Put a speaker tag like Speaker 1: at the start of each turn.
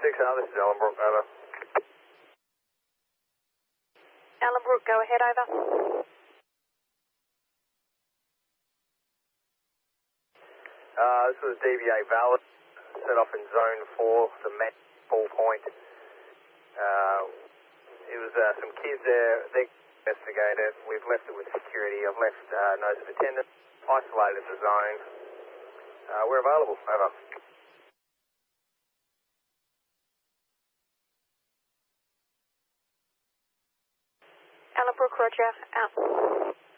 Speaker 1: this is Ellenbrook, over.
Speaker 2: Ellenbrook, go ahead, over.
Speaker 1: This was DVA valid, set off in zone 4, the match ball point. It was some kids there, they investigated. We've left it with security. I've left notice of attendance, isolated the zone. We're available, over.
Speaker 2: Ellenbrook, roger, out.